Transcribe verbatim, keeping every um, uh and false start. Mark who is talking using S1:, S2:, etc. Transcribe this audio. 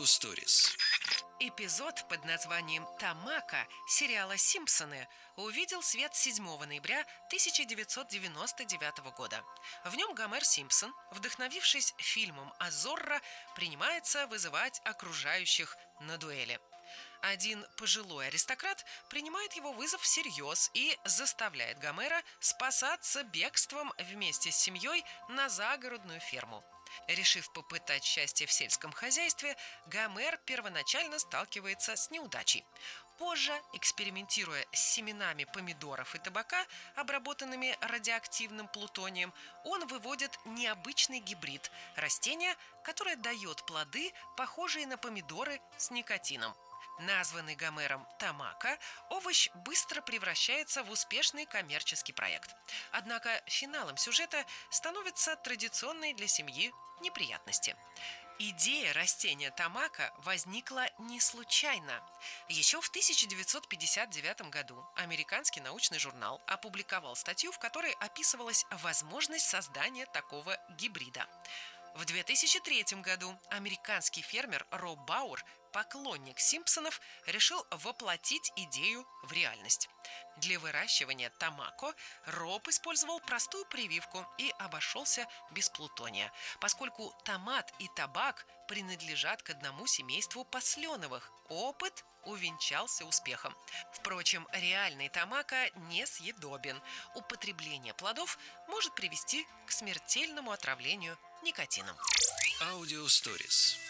S1: Stories.
S2: Эпизод под названием «Тамако» сериала «Симпсоны» увидел свет седьмого ноября тысяча девятьсот девяносто девятого года. В нем Гомер Симпсон, вдохновившись фильмом о Зорро, принимается вызывать окружающих на дуэли. Один пожилой аристократ принимает его вызов всерьез и заставляет Гомера спасаться бегством вместе с семьей на загородную ферму. Решив попытать счастье в сельском хозяйстве, Гомер первоначально сталкивается с неудачей. Позже, экспериментируя с семенами помидоров и табака, обработанными радиоактивным плутонием, он выводит необычный гибрид – растения, которое дает плоды, похожие на помидоры с никотином. Названный Гомером «Тамако», овощ быстро превращается в успешный коммерческий проект. Однако финалом сюжета становятся традиционные для семьи неприятности. Идея растения тамако возникла не случайно. Еще в тысяча девятьсот пятьдесят девятом году американский научный журнал опубликовал статью, в которой описывалась возможность создания такого гибрида. В две тысячи третьем году американский фермер Роб Бауэр, поклонник Симпсонов, решил воплотить идею в реальность. Для выращивания тамако Роб использовал простую прививку и обошелся без плутония, поскольку томат и табак принадлежат к одному семейству посленовых. Опыт увенчался успехом. Впрочем, реальный тамако несъедобен. Употребление плодов может привести к смертельному отравлению никотином.
S1: Audio Stories.